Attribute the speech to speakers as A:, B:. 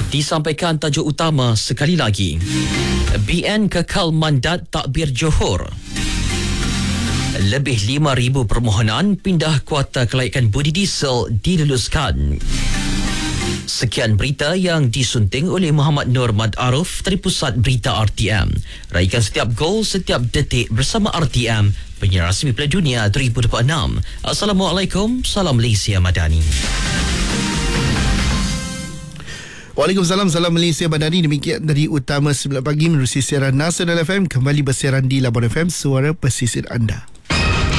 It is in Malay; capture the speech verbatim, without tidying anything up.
A: Disampaikan tajuk utama sekali lagi. B N kekal mandat takbir Johor. Lebih lima ribu permohonan pindah kuota kelaikan budi diesel diluluskan. Sekian berita yang disunting oleh Muhammad Nur Mad Aruf dari Pusat Berita R T M. Raikan setiap gol, setiap detik bersama R T M, penyiar rasmi Piala Dunia dua ribu dua puluh enam. Assalamualaikum, salam Malaysia Madani.
B: Waalaikumsalam, salam Malaysia Madani. Demikian dari Utama sembilan pagi menerusi siaran Nasional F M kembali bersiaran di Labuan F M, suara pesisir anda.